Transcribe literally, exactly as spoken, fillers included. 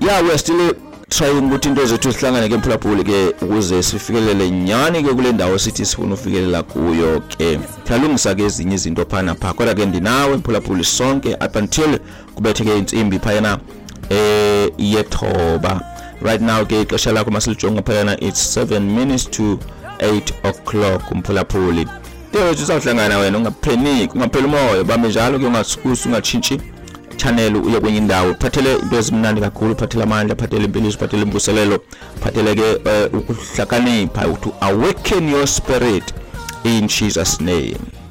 yeah, we are still trying ukuthi into zethu sihlangane ke Mphulaphuli ke ukuze sifikelele nyani ke kule ndawo sithi sifuna ufikelela kuyo ke siyalungisa ke ezinye izinto phana pha kodwa ke ndinawe Mphulaphuli sonke up until kubetheke insimbi phayana eh yethoba. Right now ke ixesha lakho masilijonga phayana it's seven minutes to eight o'clock Mphulaphuli. Dewe sizawuhlangana wena ungapheniki ungaphela umoya bame njalo ke ungasikusi ungatshintshi channel uye kwenye indawo phathele into ezimnandi kakhulu phathele amandla phathele impilo phathele imbuselelo phathele ke ukuhlakanipha to awaken your spirit in Jesus name.